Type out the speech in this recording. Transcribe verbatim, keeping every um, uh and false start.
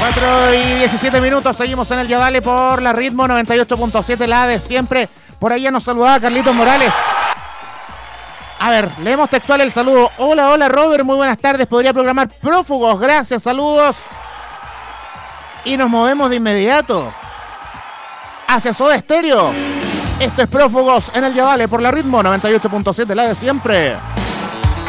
cuatro y diecisiete minutos, seguimos en el Ya Dale por la Ritmo noventa y ocho punto siete, la de siempre. Por ahí ya nos saludaba Carlitos Morales. A ver, leemos textual el saludo. Hola, hola Robert, muy buenas tardes. Podría programar Prófugos, gracias, saludos. Y nos movemos de inmediato hacia Soda Stereo. Esto es Prófugos en el Ya Dale por la Ritmo noventa y ocho punto siete, la de siempre.